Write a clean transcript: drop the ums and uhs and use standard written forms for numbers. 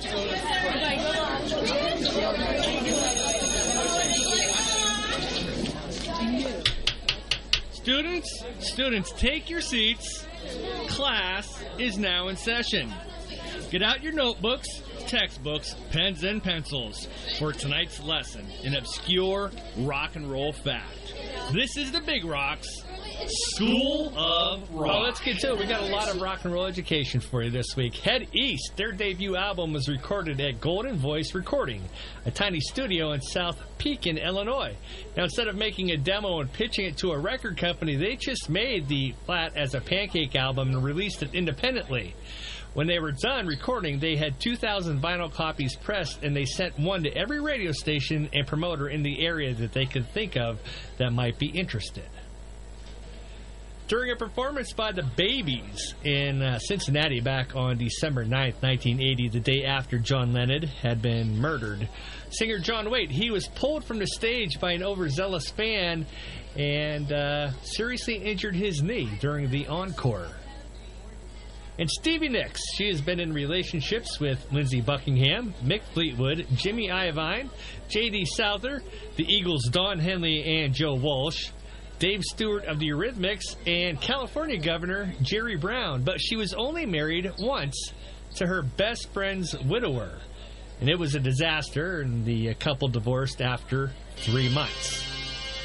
Students, take your seats. Class is now in session. Get out your notebooks, textbooks, pens, and pencils for tonight's lesson in obscure rock and roll fact. This is the Big Rocks School of Rock. Well, let's get to it. We got a lot of rock and roll education for you this week. Head East, their debut album was recorded at Golden Voice Recording, a tiny studio in South Pekin, Illinois. Now, instead of making a demo and pitching it to a record company, they just made the flat as a pancake album and released it independently. When they were done recording, they had 2,000 vinyl copies pressed, and they sent one to every radio station and promoter in the area that they could think of that might be interested. During a performance by the Babies in Cincinnati back on December 9th, 1980, the day after John Lennon had been murdered, singer John Waite, he was pulled from the stage by an overzealous fan and seriously injured his knee during the encore. And Stevie Nicks, she has been in relationships with Lindsey Buckingham, Mick Fleetwood, Jimmy Iovine, J.D. Souther, the Eagles' Don Henley and Joe Walsh, Dave Stewart of the Eurythmics, and California Governor Jerry Brown. But she was only married once to her best friend's widower. And it was a disaster, and the couple divorced after 3 months.